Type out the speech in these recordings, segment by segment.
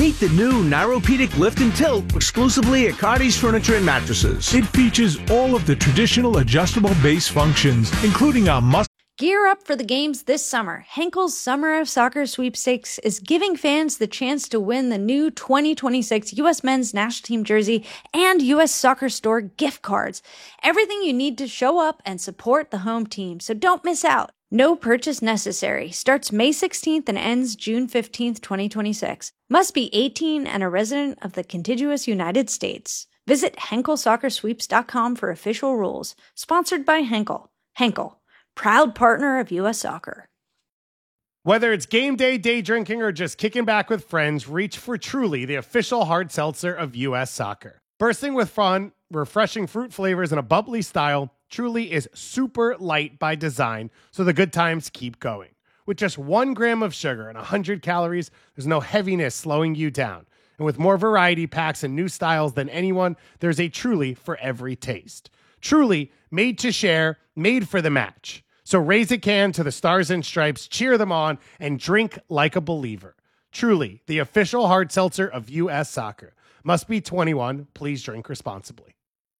Meet the new Neuropedic Lift and Tilt exclusively at Cardi's Furniture and Mattresses. It features all of the traditional adjustable base functions, including our Gear up for the games this summer. Henkel's Summer of Soccer Sweepstakes is giving fans the chance to win the new 2026 U.S. Men's National Team jersey and U.S. Soccer Store gift cards. Everything you need to show up and support the home team, so don't miss out. No purchase necessary. Starts May 16th and ends June 15th, 2026. Must be 18 and a resident of the contiguous United States. Visit HenkelSoccerSweeps.com for official rules. Sponsored by Henkel. Henkel, proud partner of U.S. Soccer. Whether it's game day, day drinking, or just kicking back with friends, reach for Truly, the official hard seltzer of U.S. Soccer. Bursting with fun, refreshing fruit flavors, and a bubbly style, Truly is super light by design, so the good times keep going. With just 1 gram of sugar and 100 calories, there's no heaviness slowing you down. And with more variety packs and new styles than anyone, there's a Truly for every taste. Truly, made to share, made for the match. So raise a can to the Stars and Stripes, cheer them on, and drink like a believer. Truly, the official hard seltzer of U.S. Soccer. Must be 21. Please drink responsibly.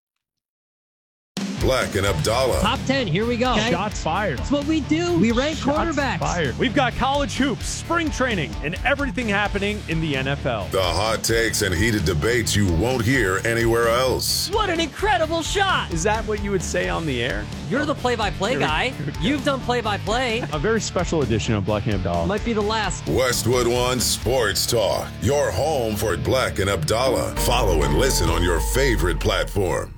Black and Abdallah. Top 10, here we go. Okay. Shots fired. That's what we do. We rank quarterbacks. Fired. We've got college hoops, spring training, and everything happening in the NFL. The hot takes and heated debates you won't hear anywhere else. What an incredible shot. Is that what you would say on the air? You're the play-by-play guy. You've done play-by-play. A very special edition of Black and Abdallah. Might be the last. Westwood One Sports Talk. Your home for Black and Abdallah. Follow and listen on your favorite platform.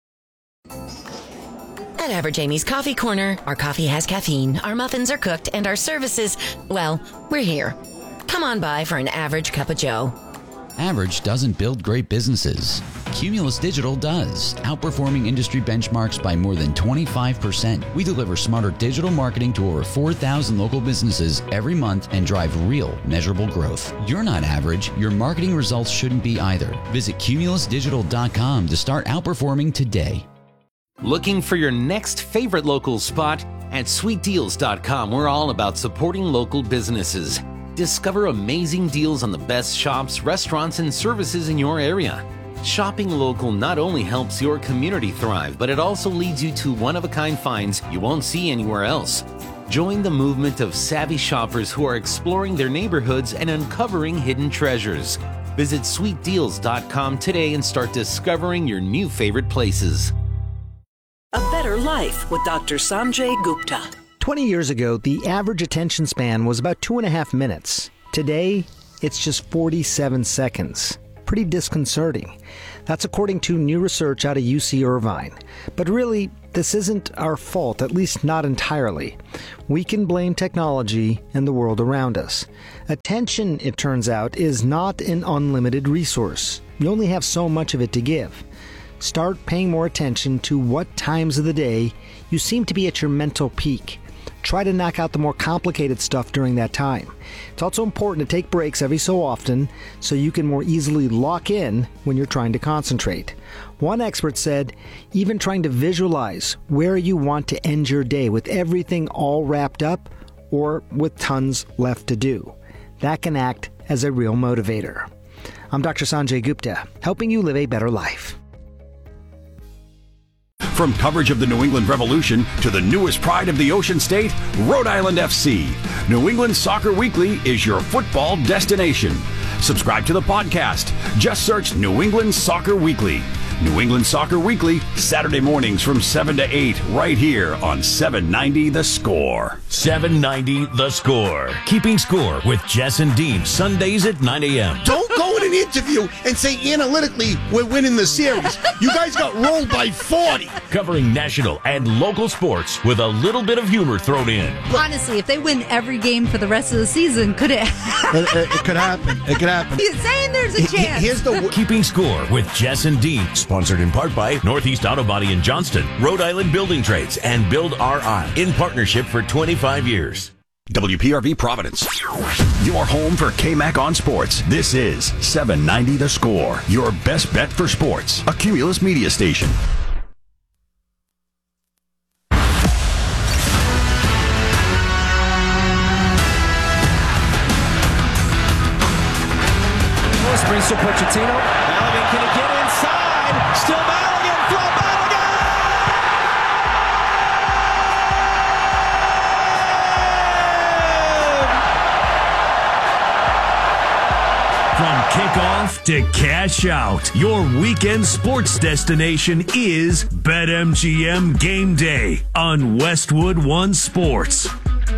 At Average Amy's Coffee Corner, our coffee has caffeine, our muffins are cooked, and our services, well, we're here. Come on by for an average cup of joe. Average doesn't build great businesses. Cumulus Digital does, outperforming industry benchmarks by more than 25%. We deliver smarter digital marketing to over 4,000 local businesses every month and drive real, measurable growth. You're not average. Your marketing results shouldn't be either. Visit cumulusdigital.com to start outperforming today. Looking for your next favorite local spot? At sweetdeals.com, we're all about supporting local businesses. Discover amazing deals on the best shops, restaurants, and services in your area. Shopping local not only helps your community thrive, but it also leads you to one-of-a-kind finds you won't see anywhere else. Join the movement of savvy shoppers who are exploring their neighborhoods and uncovering hidden treasures. Visit sweetdeals.com today and start discovering your new favorite places. A Better Life with Dr. Sanjay Gupta. 20 years ago, the average attention span was about 2.5 minutes. Today, it's just 47 seconds. Pretty disconcerting. That's according to new research out of UC Irvine. But really, this isn't our fault, at least not entirely. We can blame technology and the world around us. Attention, it turns out, is not an unlimited resource. You only have so much of it to give. Start paying more attention to what times of the day you seem to be at your mental peak. Try to knock out the more complicated stuff during that time. It's also important to take breaks every so often so you can more easily lock in when you're trying to concentrate. One expert said, even trying to visualize where you want to end your day with everything all wrapped up or with tons left to do. That can act as a real motivator. I'm Dr. Sanjay Gupta, helping you live a better life. From coverage of the New England Revolution to the newest pride of the Ocean State, Rhode Island FC. New England Soccer Weekly is your football destination. Subscribe to the podcast. Just search New England Soccer Weekly. New England Soccer Weekly, Saturday mornings from 7 to 8, right here on 790 The Score. 790 The Score. Keeping score with Jess and Dean, Sundays at 9 a.m. Don't go in an interview and say analytically we're winning the series. You guys got rolled by 40. Covering national and local sports with a little bit of humor thrown in. Honestly, if they win every game for the rest of the season, could it? It could happen. It could happen. He's saying there's a chance. Here's the Keeping Score with Jess and Dean. Sponsored in part by Northeast Auto Body in Johnston, Rhode Island Building Trades, and Build RI. In partnership for 25 years. WPRV Providence. Your home for KMAC on sports. This is 790 The Score. Your best bet for sports. A Cumulus media station. Sprints to Pochettino. Balogun, can he get inside? Still Balogun from Balogun! From kickoff to cash out, your weekend sports destination is BetMGM Game Day on Westwood One Sports.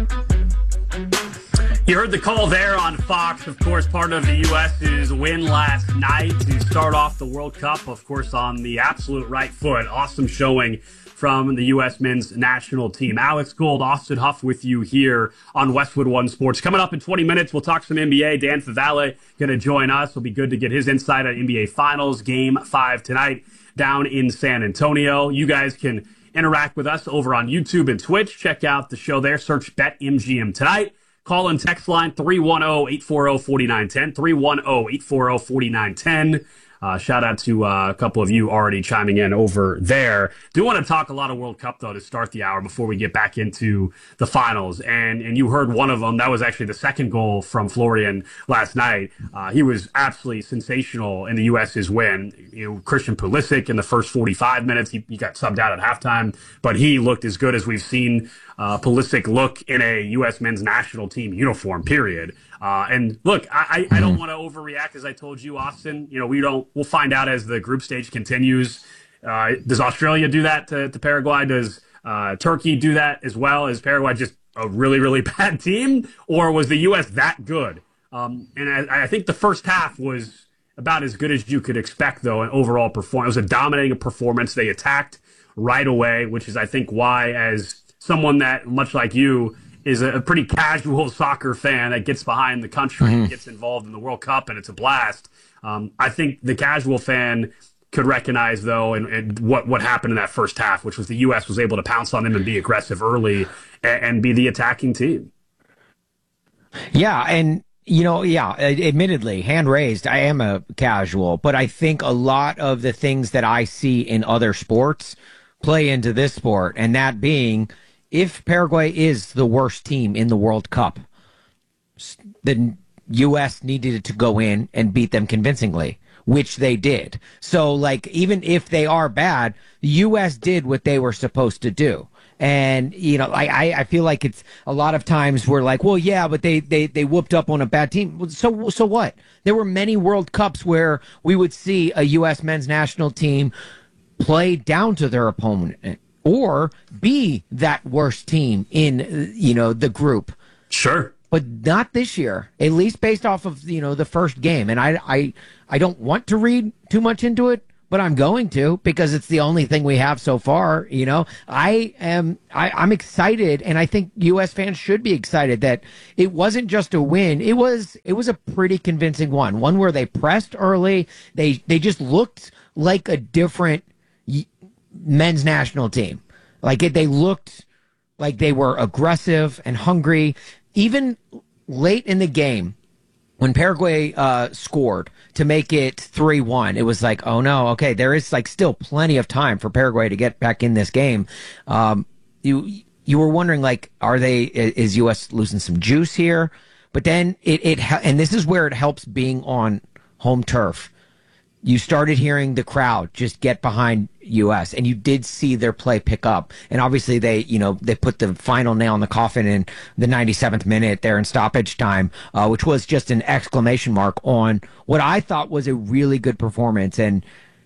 You heard the call there on Fox. Of course, part of the U.S.'s win last night to start off the World Cup, of course, on the absolute right foot. Awesome showing from the U.S. men's national team. Alex Gold, Austin Huff with you here on Westwood One Sports. Coming up in 20 minutes, we'll talk some NBA. Dan Favale going to join us. It'll be good to get his insight on NBA Finals Game 5 tonight down in San Antonio. You guys can interact with us over on YouTube and Twitch. Check out the show there. Search BetMGM tonight. Call and text line 310-840-4910, 310-840-4910. Shout out to a couple of you already chiming in over there. Do want to talk a lot of World Cup, though, to start the hour before we get back into the finals. And you heard one of them. That was actually the second goal from Florian last night. He was absolutely sensational in the U.S.'s win. You know, Christian Pulisic in the first 45 minutes, he got subbed out at halftime, but he looked as good as we've seen Pulisic look in a U.S. men's national team uniform, period. And look, I don't want to overreact, as I told you, Austin. You know, we'll find out as the group stage continues. Does Australia do that to Paraguay? Does Turkey do that as well? Is Paraguay just a really, really bad team? Or was the U.S. that good? And I think the first half was about as good as you could expect, though, an overall performance. It was a dominating performance. They attacked right away, which is, I think, why, as someone that, much like you, is a pretty casual soccer fan that gets behind the country and gets involved in the World Cup, and it's a blast. I think the casual fan could recognize, though, and what happened in that first half, which was the U.S. was able to pounce on them and be aggressive early and be the attacking team. Yeah, and, you know, admittedly, hand raised, I am a casual, but I think a lot of the things that I see in other sports play into this sport, and that being, if Paraguay is the worst team in the World Cup, the U.S. needed to go in and beat them convincingly, which they did. So, like, even if they are bad, the U.S. did what they were supposed to do. And, you know, I feel like it's a lot of times we're like, well, yeah, but they whooped up on a bad team. So what? There were many World Cups where we would see a U.S. men's national team play down to their opponent or be that worst team in, you know, the group. Sure. But not this year, at least based off of, you know, the first game. And I don't want to read too much into it, but I'm going to, because it's the only thing we have so far. You know, I'm excited, and I think U.S. fans should be excited that it wasn't just a win. It was a pretty convincing one where they pressed early. They just looked like a different men's national team. Like they looked like they were aggressive and hungry. Even late in the game, when Paraguay scored to make it 3-1, it was like, oh no, okay, there is like still plenty of time for Paraguay to get back in this game. You were wondering, like, is U.S. losing some juice here? But then and this is where it helps being on home turf. You started hearing the crowd just get behind U.S., and you did see their play pick up. And obviously they put the final nail in the coffin in the 97th minute there in stoppage time, which was just an exclamation mark on what I thought was a really good performance. And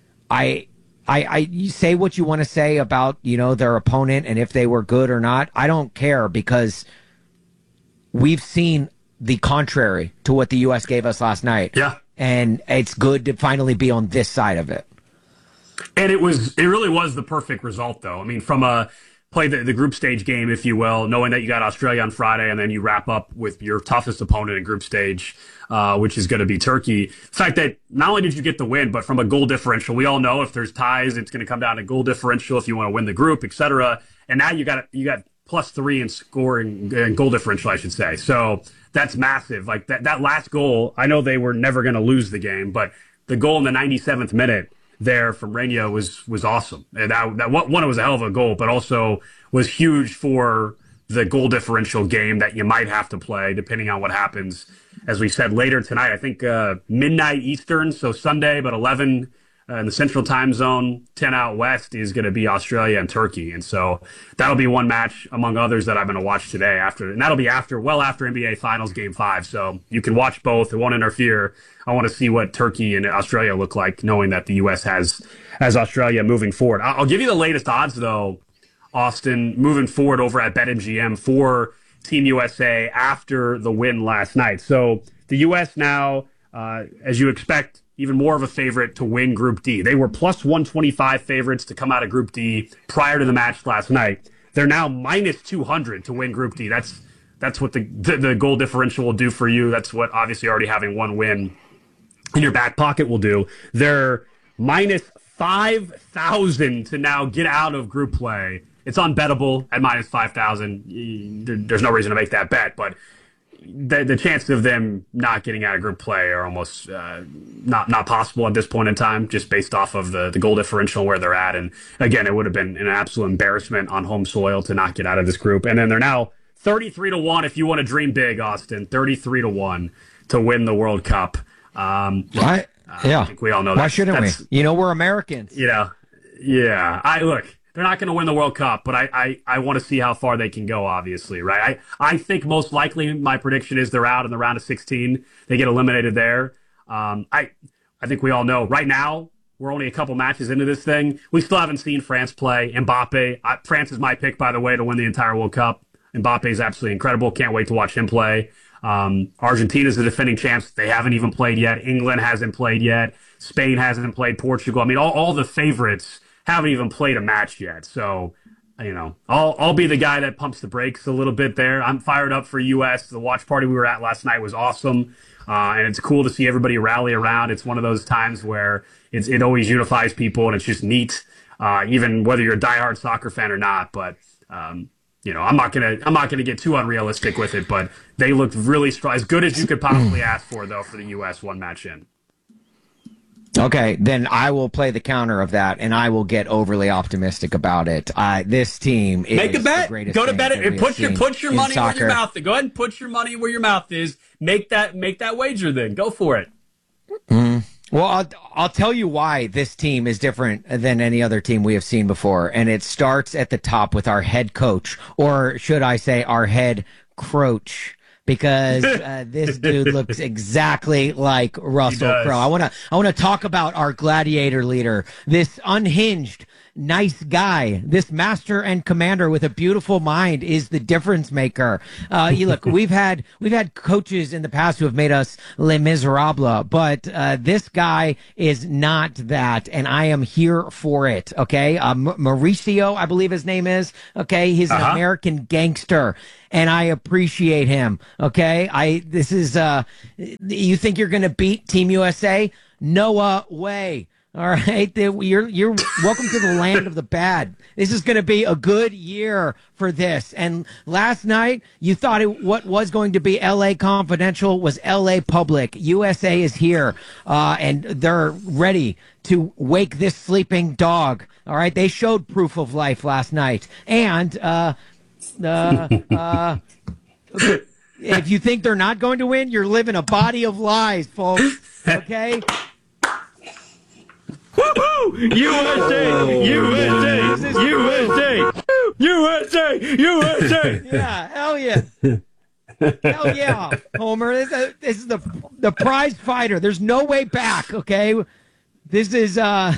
you say what you want to say about, you know, their opponent and if they were good or not. I don't care, because we've seen the contrary to what the U.S. gave us last night. Yeah. And it's good to finally be on this side of it. And it really was the perfect result, though. I mean, from play the group stage game, if you will, knowing that you got Australia on Friday, and then you wrap up with your toughest opponent in group stage, which is going to be Turkey. The fact that not only did you get the win, but from a goal differential, we all know if there's ties, it's going to come down to goal differential if you want to win the group, etc. And now you got +3 in scoring and goal differential, I should say. So that's massive. Like that last goal, I know they were never going to lose the game, but the goal in the 97th minute there from Reina was awesome. And that one, it was a hell of a goal, but also was huge for the goal differential game that you might have to play depending on what happens as we said, later tonight, I think midnight Eastern, so Sunday, but 11 in the Central Time Zone, 10 out west is going to be Australia and Turkey. And so that'll be one match among others that I'm going to watch today and that'll be well after NBA Finals Game 5. So you can watch both. It won't interfere. I want to see what Turkey and Australia look like, knowing that the U.S. has Australia moving forward. I'll give you the latest odds, though, Austin, moving forward over at BetMGM for Team USA after the win last night. So the U.S. now, as you expect, even more of a favorite to win Group D. They were plus 125 favorites to come out of Group D prior to the match last night. They're now minus 200 to win Group D. That's what the goal differential will do for you. That's what obviously already having one win in your back pocket will do. They're minus 5,000 to now get out of group play. It's unbettable at minus 5,000. There's no reason to make that bet, but the chances of them not getting out of group play are almost not possible at this point in time, just based off of the goal differential where they're at. And again, it would have been an absolute embarrassment on home soil to not get out of this group. And then they're now 33-1 if you want to dream big, Austin. 33-1 to win the World Cup. Right? I think we all know that. Why shouldn't we? We're Americans. Yeah. Look. They're not going to win the World Cup, but I want to see how far they can go, obviously, right? I think most likely my prediction is they're out in the round of 16. They get eliminated there. I think we all know right now we're only a couple matches into this thing. We still haven't seen France play. Mbappe, France is my pick, by the way, to win the entire World Cup. Mbappe is absolutely incredible. Can't wait to watch him play. Argentina's the defending champs. They haven't even played yet. England hasn't played yet. Spain hasn't played. Portugal. I mean, all the favorites haven't even played a match yet. So, I'll be the guy that pumps the brakes a little bit there. I'm fired up for U.S. The watch party we were at last night was awesome. And it's cool to see everybody rally around. It's one of those times where it always unifies people, and it's just neat, even whether you're a diehard soccer fan or not. But, I'm not gonna get too unrealistic with it, but they looked really strong, as good as you could possibly ask for, though, for the U.S. one match in. Okay, then I will play the counter of that, and I will get overly optimistic about it. This team is make a bet. The greatest Go to thing bet that it. we Put have your seen money in where soccer. your mouth is. Go ahead and put your money where your mouth is. Make that wager. Then go for it. Well, I'll tell you why this team is different than any other team we have seen before, and it starts at the top with our head coach, or should I say our head croach, because this dude looks exactly like Russell Crowe. I want to talk about our gladiator leader, this unhinged, nice guy, this master and commander with a beautiful mind is the difference maker. Look, we've had coaches in the past who have made us Les Miserables, but this guy is not that, and I am here for it. Okay, Mauricio, I believe his name is. Okay, he's an American gangster, and I appreciate him. Okay, this is you think you're going to beat Team USA? No way. All right, you're welcome to the land of the bad. This is going to be a good year for this. And last night, you thought what was going to be L.A. Confidential was L.A. Public. USA is here, and they're ready to wake this sleeping dog. All right, they showed proof of life last night. And if you think they're not going to win, you're living a body of lies, folks. Okay. Woo-hoo! USA! USA! USA! USA! USA! Yeah, hell yeah. Hell yeah, Homer. This is the prize fighter. There's no way back, okay? This is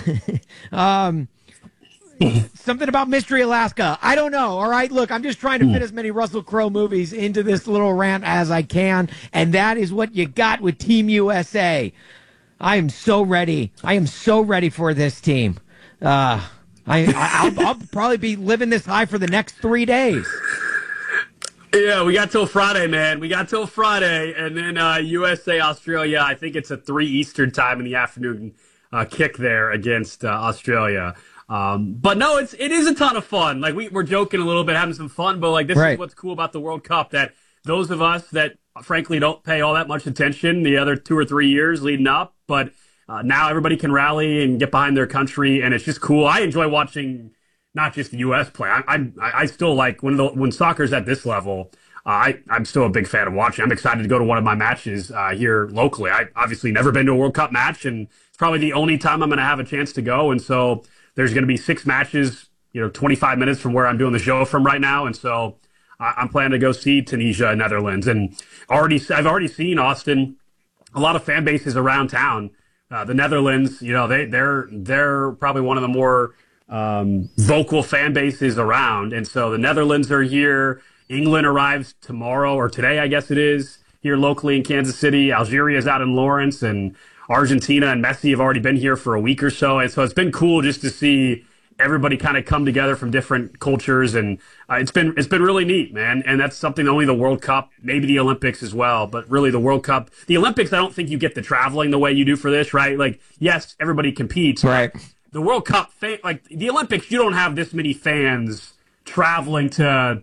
something about Mystery Alaska. I don't know, all right? Look, I'm just trying to fit as many Russell Crowe movies into this little rant as I can, and that is what you got with Team USA. I am so ready. I am so ready for this team. I'll probably be living this high for the next 3 days. Yeah, we got till Friday, man. We got till Friday, and then USA, Australia. I think it's a 3 Eastern time in the afternoon kick there against Australia. But no, it is a ton of fun. Like we're joking a little bit, having some fun, but like this is what's cool about the World Cup, that those of us that frankly don't pay all that much attention the other 2 or 3 years leading up, but now everybody can rally and get behind their country, and it's just cool. I enjoy watching not just the U.S. play. I still like when soccer's at this level. I'm still a big fan of watching. I'm excited to go to one of my matches here locally. I obviously never been to a World Cup match, and it's probably the only time I'm going to have a chance to go. And so there's going to be 6 matches, 25 minutes from where I'm doing the show from right now. And so I'm planning to go see Tunisia, Netherlands. And I've already seen, Austin, a lot of fan bases around town. The Netherlands, they're probably one of the more vocal fan bases around. And so the Netherlands are here. England arrives tomorrow or today, I guess it is, here locally in Kansas City. Algeria is out in Lawrence, and Argentina and Messi have already been here for a week or so. And so it's been cool just to see everybody kind of come together from different cultures. And it's been really neat, man. And that's something only the World Cup, maybe the Olympics as well, but really the World Cup. The Olympics, I don't think you get the traveling the way you do for this, right? Like, yes, everybody competes. Right. The World Cup, like the Olympics, you don't have this many fans traveling to,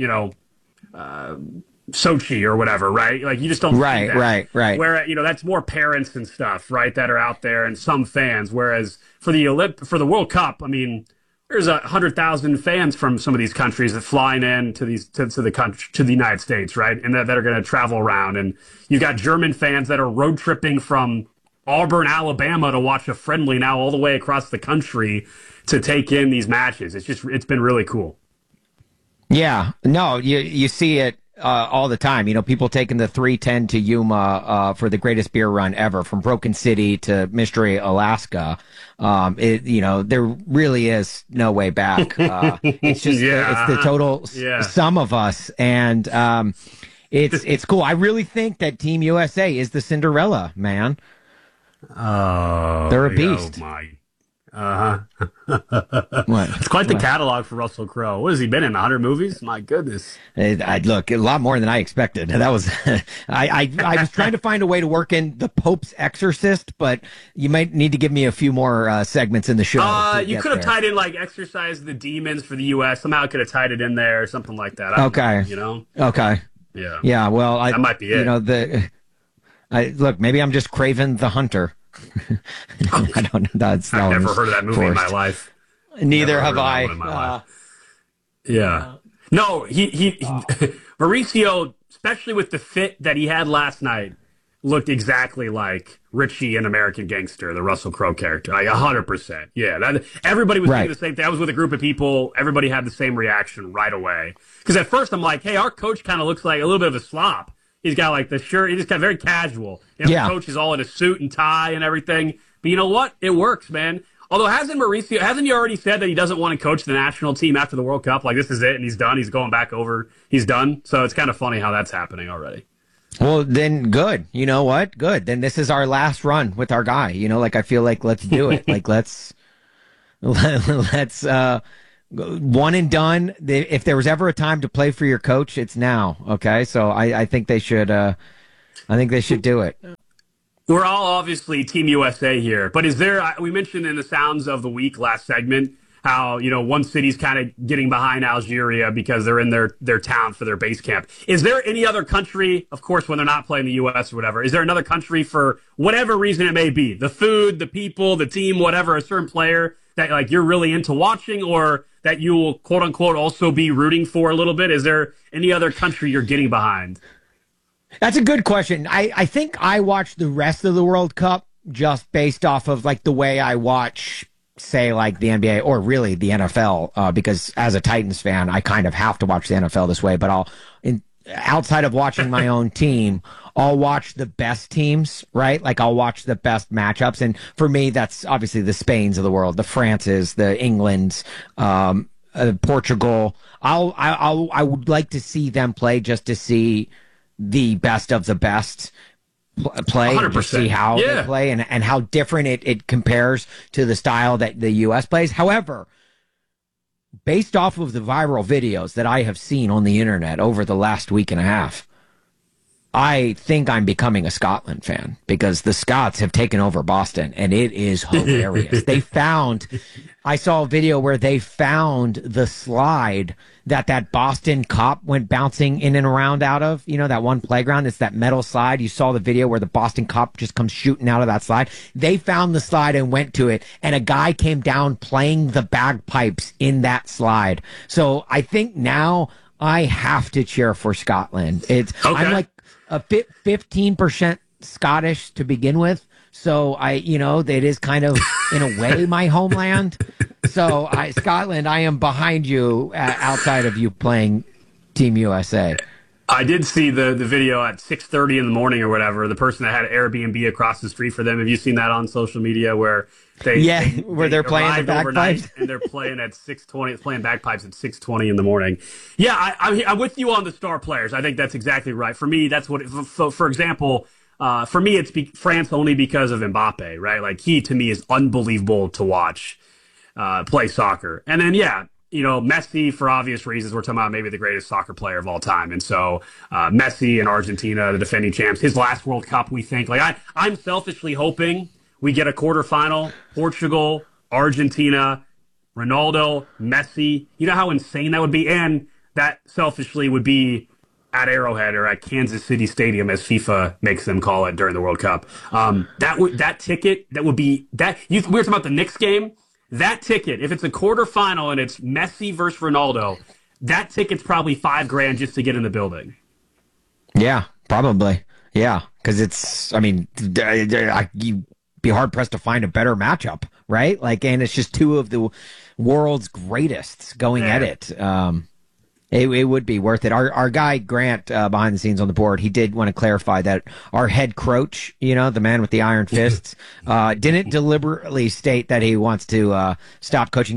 Sochi or whatever, right? Like, you just don't see that. Right. Where, that's more parents and stuff, right, that are out there and some fans. Whereas for the World Cup, I mean, there's 100,000 fans from some of these countries that flying in to the United States, right? And that are going to travel around. And you've got German fans that are road tripping from Auburn, Alabama to watch a friendly now all the way across the country to take in these matches. It's been really cool. Yeah, no, you see it all the time. People taking the 310 to Yuma for the greatest beer run ever, from Broken City to Mystery, Alaska. There really is no way back. It's just it's the total sum of us, and it's cool. I really think that Team USA is the Cinderella, man. Oh, they're a beast. Oh my. What? It's quite What? the catalog for Russell Crowe. What has he been in? 100 movies? My goodness. Look, a lot more than I expected. That was I was trying to find a way to work in The Pope's Exorcist, but you might need to give me a few more segments in the show. You could have tied in like Exorcise the Demons for the U.S. Somehow I could have tied it in there or something like that. Okay. Okay. Yeah. Yeah. Well, that might be it. Look, maybe I'm just Craven the Hunter. I don't know. I've never heard of that movie in my life. Neither have I. Yeah. No, he Mauricio, especially with the fit that he had last night, looked exactly like Richie in American Gangster, the Russell Crowe character. Like 100%. Yeah. Everybody was thinking the same thing. I was with a group of people. Everybody had the same reaction right away. Because at first I'm like, hey, our coach kind of looks like a little bit of a slop. He's got like the shirt. He just got very casual. The coach is all in a suit and tie and everything. But you know what? It works, man. Although hasn't he already said that he doesn't want to coach the national team after the World Cup? Like, this is it and he's done. He's going back over. He's done. So it's kind of funny how that's happening already. Well, then good. You know what? Good. Then this is our last run with our guy. I feel like let's do it. Like let's one and done. If there was ever a time to play for your coach, it's now. Okay, so I think they should. I think they should do it. We're all obviously Team USA here, but is there? We mentioned in the Sounds of the Week last segment how one city's kind of getting behind Algeria because they're in their town for their base camp. Is there any other country? Of course, when they're not playing the U.S. or whatever, is there another country for whatever reason it may be? The food, the people, the team, whatever. A certain player that like you're really into watching, or that you will, quote unquote, also be rooting for a little bit? Is there any other country you're getting behind? That's a good question. I think I watch the rest of the World Cup just based off of like the way I watch, say, like the NBA or really the NFL, because as a Titans fan, I kind of have to watch the NFL this way, but outside of watching my own team, I'll watch the best teams, right? Like I'll watch the best matchups. And for me, that's obviously the Spains of the world, the Frances, the Englands, Portugal. I would like to see them play just to see the best of the best play, to see how they play and how different it compares to the style that the U.S. plays. However, based off of the viral videos that I have seen on the internet over the last week and a half, I think I'm becoming a Scotland fan because the Scots have taken over Boston and it is hilarious. I saw a video where they found the slide that Boston cop went bouncing in and around out of, that one playground. It's that metal slide. You saw the video where the Boston cop just comes shooting out of that slide. They found the slide and went to it, and a guy came down playing the bagpipes in that slide. So I think now I have to cheer for Scotland. I'm like a 15% Scottish to begin with. So it is kind of in a way my homeland. So Scotland, I am behind you outside of you playing Team USA. I did see the video at 6:30 in the morning or whatever. The person that had Airbnb across the street for them. Have you seen that on social media where they're playing the bagpipes and they're playing at 6:20, playing bagpipes at 6:20 in the morning? Yeah, I'm with you on the star players. I think that's exactly right. For me, that's what. For example, for me, it's France only because of Mbappe, right? Like he to me is unbelievable to watch play soccer, and then Messi, for obvious reasons, we're talking about maybe the greatest soccer player of all time. And so Messi in Argentina, the defending champs, his last World Cup, we think. Like I'm selfishly hoping we get a quarterfinal, Portugal, Argentina, Ronaldo, Messi. You know how insane that would be? And that selfishly would be at Arrowhead or at Kansas City Stadium, as FIFA makes them call it during the World Cup. That ticket, that would be that. We were talking about the Knicks game. That ticket, if it's a quarterfinal and it's Messi versus Ronaldo, that ticket's probably $5,000 just to get in the building. Yeah, probably. Yeah, because you'd be hard pressed to find a better matchup, right? Like, and it's just two of the world's greatest going at it. It would be worth it. Our guy, Grant, behind the scenes on the board, he did want to clarify that our head coach, the man with the iron fists, didn't deliberately state that he wants to stop coaching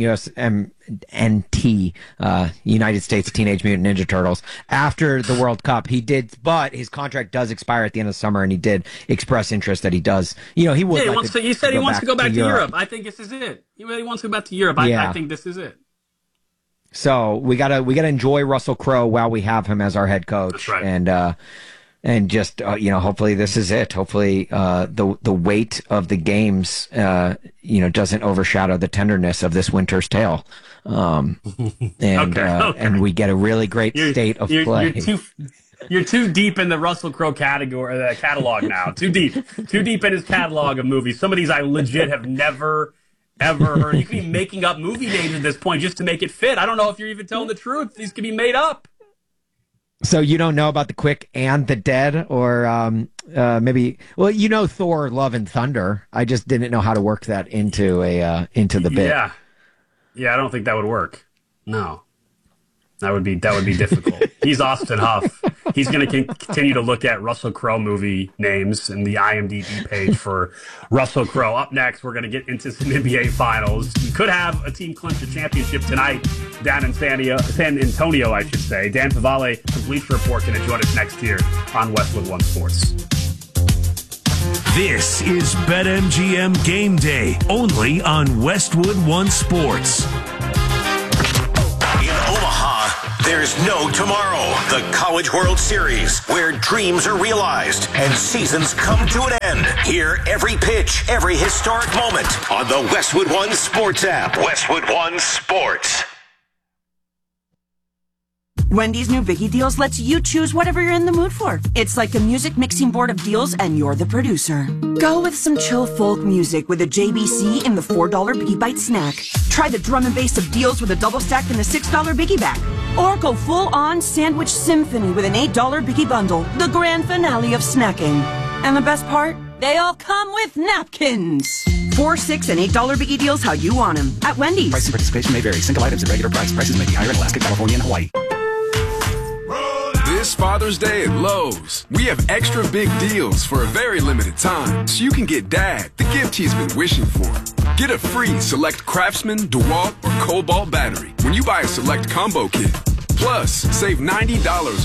USMNT, United States Teenage Mutant Ninja Turtles, after the World Cup. He did, but his contract does expire at the end of the summer, and he did express interest that he does. He would. Yeah, he said he wants to go back to Europe. I think this is it. He really wants to go back to Europe. I think this is it. So we gotta enjoy Russell Crowe while we have him as our head coach. That's right. And just hopefully this is it. Hopefully the weight of the games doesn't overshadow the tenderness of this winter's tale. And we get a really great state of play. You're too deep in the Russell Crowe category, catalog now. Too deep in his catalog of movies. Some of these I legit have never heard. You could be making up movie names at this point just to make it fit. I don't know if you're even telling the truth. These could be made up. So you don't know about The Quick and The Dead, or maybe? Well, Thor: Love and Thunder. I just didn't know how to work that into the bit. Yeah. I don't think that would work. No, that would be difficult. He's Austin Huff. He's going to continue to look at Russell Crowe movie names and the IMDb page for Russell Crowe. Up next, we're going to get into some NBA Finals. You could have a team clinch a championship tonight down in San Antonio, I should say. Dan Favale from Bleacher Report going to join us next here on Westwood One Sports. This is BetMGM Game Day, only on Westwood One Sports. There's no tomorrow. The College World Series, where dreams are realized and seasons come to an end. Hear every pitch, every historic moment on the Westwood One Sports app. Westwood One Sports. Wendy's new Biggie Deals lets you choose whatever you're in the mood for. It's like a music mixing board of deals, and you're the producer. Go with some chill folk music with a JBC in the $4 Biggie Bite snack. Try the drum and bass of deals with a double stack in the $6 Biggie bag. Or go full-on sandwich symphony with an $8 Biggie bundle, the grand finale of snacking. And the best part? They all come with napkins. $4, $6, and $8 Biggie Deals how you want them at Wendy's. Price and participation may vary. Single items at regular price. Prices may be higher in Alaska, California, and Hawaii. This Father's Day at Lowe's, we have extra big deals for a very limited time, so you can get Dad the gift he's been wishing for. Get a free Select Craftsman, DeWalt, or Cobalt battery when you buy a Select Combo Kit. Plus, save $90